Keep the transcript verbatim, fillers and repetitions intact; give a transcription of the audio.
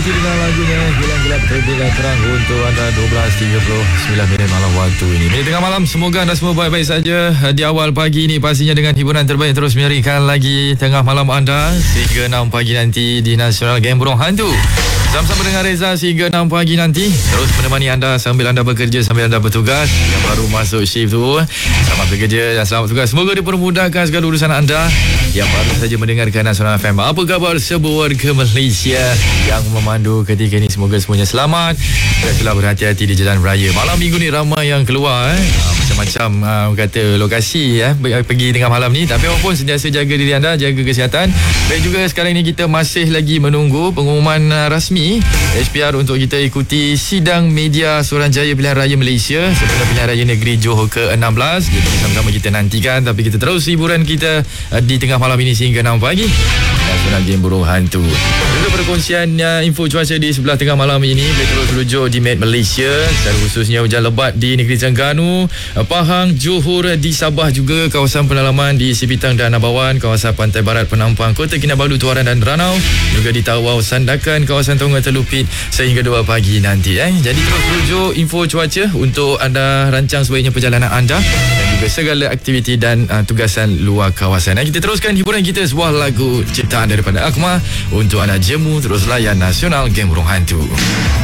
Itu dengan lagunya Hilang Gelap Terbitlah Terang untuk anda dua belas tiga puluh sembilan minit malam waktu ini. Minit tengah malam, semoga anda semua baik-baik saja di awal pagi ini, pastinya dengan hiburan terbaik terus menyerikan lagi tengah malam anda sehingga enam pagi nanti di Nasional Game Burung Hantu. Sama-sama dengan Reza sehingga enam pagi nanti, terus menemani anda sambil anda bekerja, sambil anda bertugas. Yang baru masuk shift tu, selamat bekerja dan selamat bertugas. Semoga dipermudahkan segala urusan anda yang baru saja mendengarkan Nasional F M. Apa khabar sebuah warga Malaysia yang memandu ketika ini? Semoga semuanya selamat dan telah berhati-hati di jalan raya. Malam minggu ni ramai yang keluar eh. Macam-macam uh, kata lokasi eh, pergi tengah malam ni. Tapi apapun, sentiasa jaga diri anda, jaga kesihatan. Dan juga sekarang ni kita masih lagi menunggu pengumuman uh, rasmi S P R untuk kita ikuti sidang media Suruhanjaya Pilihan Raya Malaysia sempena Pilihan Raya Negeri Johor ke enam belas. Jadi sama-sama kita nantikan, tapi kita terus hiburan kita uh, di tengah malam ini sehingga enam pagi. Nasional Game Burung Hantu. Untuk perkongsian uh, info cuaca di sebelah tengah malam ini, boleh terus rujuk di Met Malaysia, secara khususnya hujan lebat di negeri Terengganu, uh, Pahang, Johor, di Sabah juga, kawasan pendalaman di Sipitang dan Nabawan, kawasan pantai barat Penampang, Kota Kinabalu, Tuaran dan Ranau, juga di Tawau, Sandakan, kawasan Tonga, Telupit sehingga dua pagi nanti eh. Jadi terus rujuk info cuaca untuk anda rancang sebaiknya perjalanan anda dan juga segala aktiviti dan uh, tugasan luar kawasan eh. Kita teruskan hiburan kita, sebuah lagu ciptaan daripada Akmal untuk anda jemu terus layan Nasional Game Burung Hantu.